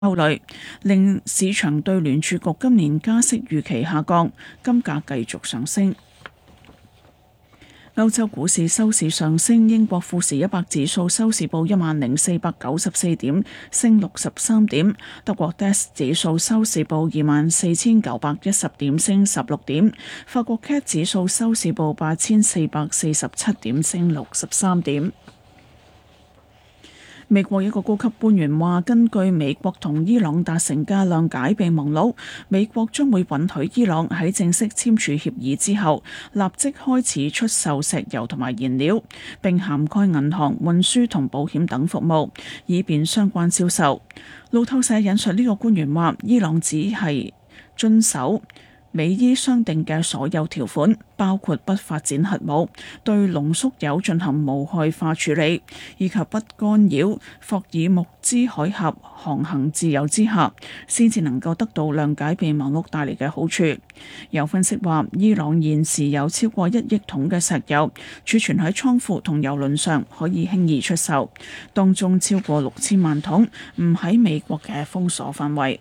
憂慮，令市場對聯儲局今年加息預期下降，金價繼續上升。歐洲股市收市上升，英國富時100指數收市報10,494點，升63點；德國 DAX 指數收市報24,910點，升16點；法國 CAC 指數收市報8,447點，升63點。美國一個高級官員話，根據美國同伊朗達成嘅諒解備忘錄，美國將會允許伊朗喺正式簽署協議之後，立即開始出售石油同埋燃料，並涵蓋銀行、運輸同保險等服務，以便相關銷售。路透社引述呢個官員話，伊朗只係遵守美伊商定嘅所有條款，包括不發展核武、對濃縮鈾進行無害化處理，以及不干擾霍爾木茲海峽航行自由之下，先至能夠得到諒解備忘錄帶嚟嘅好處。有分析話，伊朗現時有超過1億桶嘅石油儲存喺倉庫同郵輪上，可以輕易出售，當中超過6000萬桶唔喺美國嘅封鎖範圍。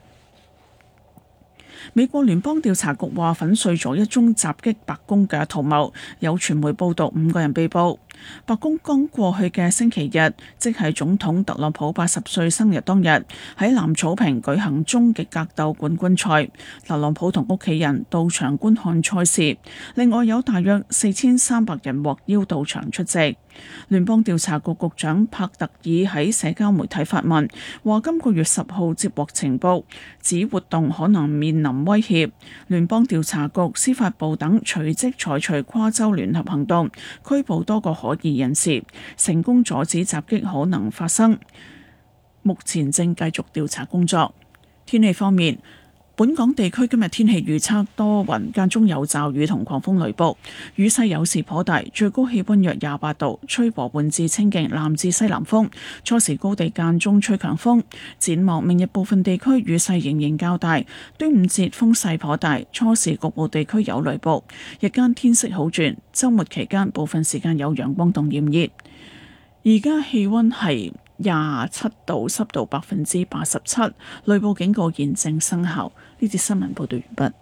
美國聯邦調查局話粉碎咗一宗襲擊白宮嘅圖謀，有傳媒報道5個人被捕。白宮剛過去嘅星期日，即係總統特朗普80歲生日當日，喺藍草坪舉行終極格鬥冠軍賽，特朗普同屋企人到場觀看賽事，另外有大約4300人獲邀到場出席。聯邦調查局局長帕特爾喺社交媒體發文，話今個月10號接獲情報，指活動可能面臨威脅。聯邦調查局、司法部等隨即採取跨州聯合行動，拘捕多個可疑人士，成功阻止襲擊可能發生。目前正繼續調查工作。天氣方面，本港地區今日天氣預測多雲，間中有驟雨同狂風雷暴，雨勢有時頗大，最高氣溫約28度，吹和緩至清勁南至西南風，初時高地間中吹強風。展望明日部分地區雨勢仍然較大，端午節風勢頗大，初時局部地區有雷暴，日間天色好轉，週末期間部分時間有陽光同炎熱。而家氣溫係27度，濕度87%，雷暴警告現正生效。呢節新聞報道完畢。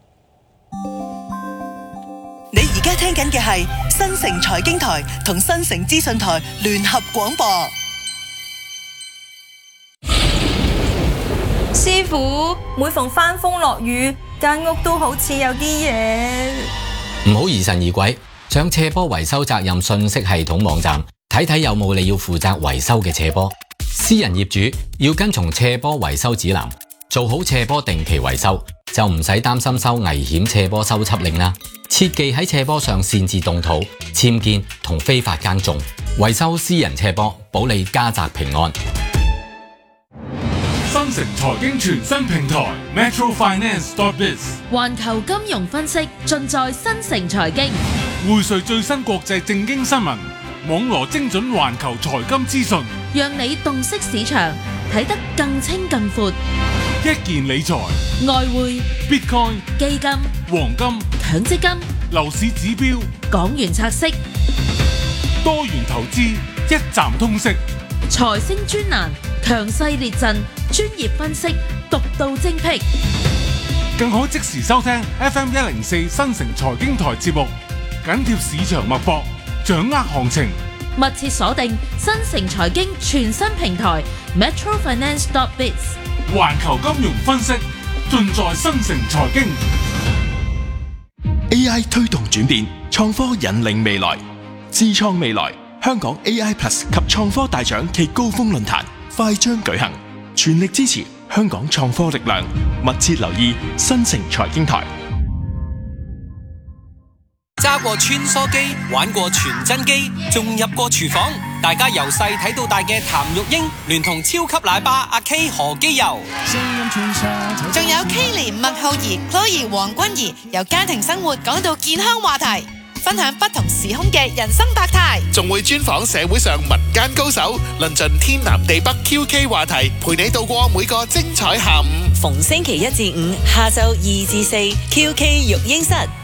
你而家聽緊嘅係新城財經台同新城資訊台聯合廣播。 師傅，每逢翻風落雨，間屋都好似有啲嘢。 唔好疑神疑鬼，上斜坡維修責任信息系統網站睇睇有冇你要負責維修嘅斜坡。私人業主要跟從斜坡維修指南，做好斜坡定期維修，就唔使擔心收危險斜坡修葺令啦。切忌喺斜坡上擅自動土、僭建同非法耕種，維修私人斜坡，保你家宅平安。 新城財經全新平台 metrofinance.biz， 環球金融分析盡在新城財經， 匯萃最新國際政經新聞，網羅精準環球財金資訊， 讓你洞悉市場，睇得更清更闊。 一件理財、 外匯、 Bitcoin、 基金、 黃金、 強積金、 樓市指標、 港元拆息、 多元投資，一站通識。 財星專欄，強勢列陣，專業分析，獨到精闢。 更可即時收聽 FM104新城財經台節目，緊貼市場脈搏，掌握行情。 密切鎖定新城財經全新平台 metrofinance.biz， 環球金融分析盡在新城財經。 AI 推動轉變，創科引領未來，智創未來。香港 AI Plus 及創科大獎暨高峰論壇快將舉行，全力支持香港創科力量，密切留意新城財經台。 揸過穿梭機，玩過傳真機，仲入過廚房，大家由細睇到大嘅譚玉英，聯同超級奶爸阿 K 何基佑， 仲有 K 連麥浩儀、Chloe 黃君儀，由家庭生活講到健康話題，分享不同時空嘅人生百態， 仲會專訪社會上民間高手，論盡天南地北 QK 話題，陪你度過每個精彩下午。 逢星期一至五下晝2至4 QK 育嬰室。